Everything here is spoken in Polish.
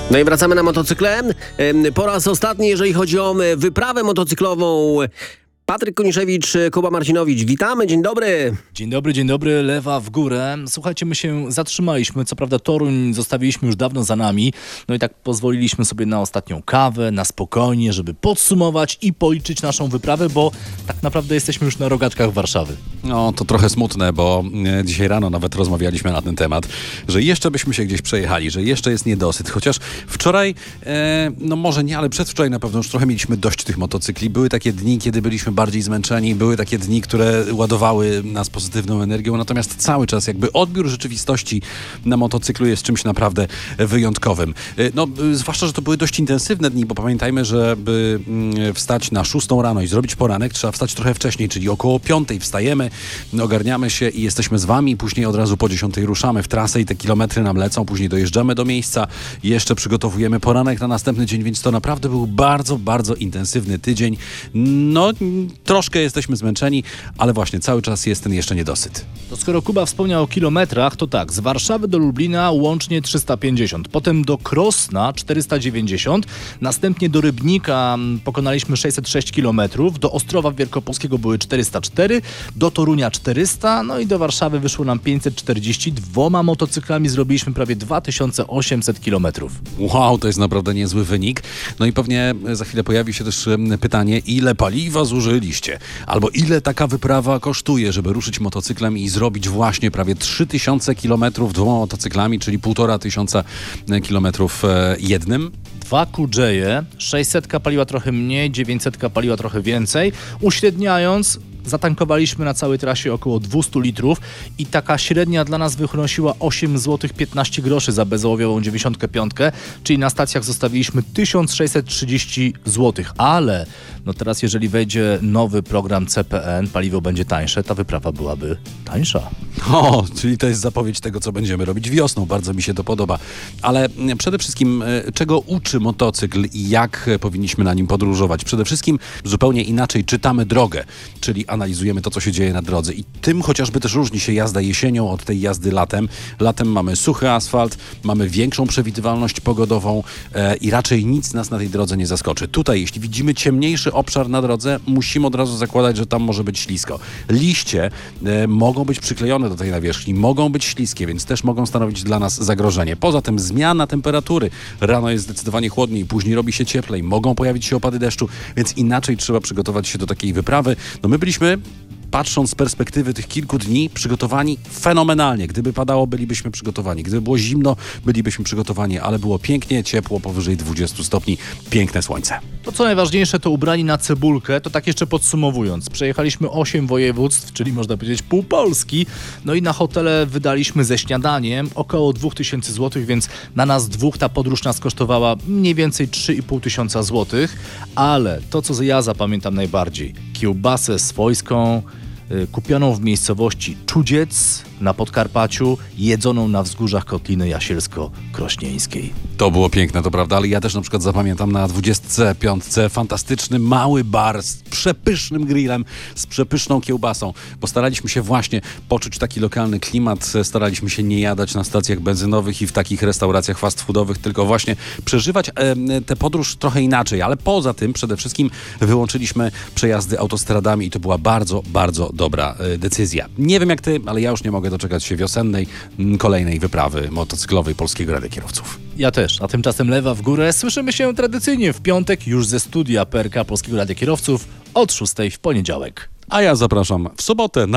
No i wracamy na motocykle. Po raz ostatni, jeżeli chodzi o wyprawę motocyklową. Patryk Koniszewicz, Kuba Marcinowicz. Witamy, dzień dobry. Dzień dobry, lewa w górę. Słuchajcie, my się zatrzymaliśmy, co prawda Toruń zostawiliśmy już dawno za nami, no i tak pozwoliliśmy sobie na ostatnią kawę, na spokojnie, żeby podsumować i policzyć naszą wyprawę, bo tak naprawdę jesteśmy już na rogaczkach Warszawy. No, to trochę smutne, bo dzisiaj rano nawet rozmawialiśmy na ten temat, że jeszcze byśmy się gdzieś przejechali, że jeszcze jest niedosyt, chociaż wczoraj, no może nie, ale przedwczoraj na pewno już trochę mieliśmy dość tych motocykli. Były takie dni, kiedy byliśmy bardziej zmęczeni, były takie dni, które ładowały nas pozytywną energią, natomiast cały czas jakby odbiór rzeczywistości na motocyklu jest czymś naprawdę wyjątkowym. No, zwłaszcza, że to były dość intensywne dni, bo pamiętajmy, żeby wstać na 6 rano i zrobić poranek, trzeba wstać trochę wcześniej, czyli około 5 wstajemy, ogarniamy się i jesteśmy z wami, później od razu po 10 ruszamy w trasę i te kilometry nam lecą, później dojeżdżamy do miejsca, jeszcze przygotowujemy poranek na następny dzień, więc to naprawdę był bardzo, bardzo intensywny tydzień. No, troszkę jesteśmy zmęczeni, ale właśnie cały czas jest ten jeszcze niedosyt. To skoro Kuba wspomniał o kilometrach, to tak, z Warszawy do Lublina łącznie 350, potem do Krosna 490, następnie do Rybnika pokonaliśmy 606 km, do Ostrowa Wielkopolskiego były 404, do Torunia 400, no i do Warszawy wyszło nam 540, dwoma motocyklami zrobiliśmy prawie 2800 km. Wow, to jest naprawdę niezły wynik. No i pewnie za chwilę pojawi się też pytanie, ile paliwa zużyliście? Albo ile taka wyprawa kosztuje, żeby ruszyć motocyklem i zrobić właśnie prawie 3000 km dwoma motocyklami, czyli 1500 km jednym? 2 QJ-e, 600 paliła trochę mniej, 900 paliła trochę więcej, uśredniając zatankowaliśmy na całej trasie około 200 litrów i taka średnia dla nas wynosiła 8 zł 15 groszy za bezołowiową 95, czyli na stacjach zostawiliśmy 1630 zł, ale no teraz jeżeli wejdzie nowy program CPN, paliwo będzie tańsze, ta wyprawa byłaby tańsza. O, czyli to jest zapowiedź tego, co będziemy robić wiosną, bardzo mi się to podoba. Ale przede wszystkim, czego uczy motocykl i jak powinniśmy na nim podróżować? Przede wszystkim zupełnie inaczej czytamy drogę, czyli analizujemy to, co się dzieje na drodze i tym chociażby też różni się jazda jesienią od tej jazdy latem. Latem mamy suchy asfalt, mamy większą przewidywalność pogodową i raczej nic nas na tej drodze nie zaskoczy. Tutaj, jeśli widzimy ciemniejszy obszar na drodze, musimy od razu zakładać, że tam może być ślisko. Liście mogą być przyklejone do tej nawierzchni, mogą być śliskie, więc też mogą stanowić dla nas zagrożenie. Poza tym zmiana temperatury. Rano jest zdecydowanie chłodniej, później robi się cieplej, mogą pojawić się opady deszczu, więc inaczej trzeba przygotować się do takiej wyprawy. No my byliśmy, patrząc z perspektywy tych kilku dni, przygotowani fenomenalnie. Gdyby padało, bylibyśmy przygotowani. Gdyby było zimno, bylibyśmy przygotowani, ale było pięknie, ciepło, powyżej 20 stopni, piękne słońce. To co najważniejsze, to ubrani na cebulkę, to tak jeszcze podsumowując. Przejechaliśmy 8 województw, czyli można powiedzieć pół Polski, no i na hotele wydaliśmy ze śniadaniem około 2000 zł, więc na nas dwóch ta podróż nas kosztowała mniej więcej 3500 zł, ale to, co ja zapamiętam najbardziej, kiełbasę swojską, kupioną w miejscowości Czudziec na Podkarpaciu, jedzoną na wzgórzach Kotliny Jasielsko-Krośnieńskiej. To było piękne, to prawda, ale ja też na przykład zapamiętam na 25 fantastyczny mały bar z przepysznym grillem, z przepyszną kiełbasą, bo staraliśmy się właśnie poczuć taki lokalny klimat, staraliśmy się nie jadać na stacjach benzynowych i w takich restauracjach fast foodowych, tylko właśnie przeżywać tę podróż trochę inaczej, ale poza tym przede wszystkim wyłączyliśmy przejazdy autostradami i to była bardzo, bardzo dobra decyzja. Nie wiem jak ty, ale ja już nie mogę doczekać się wiosennej, kolejnej wyprawy motocyklowej Polskiego Radia Kierowców. Ja też, a tymczasem lewa w górę. Słyszymy się tradycyjnie w piątek już ze studia PRK Polskiego Radia Kierowców od 6 w poniedziałek. A ja zapraszam w sobotę na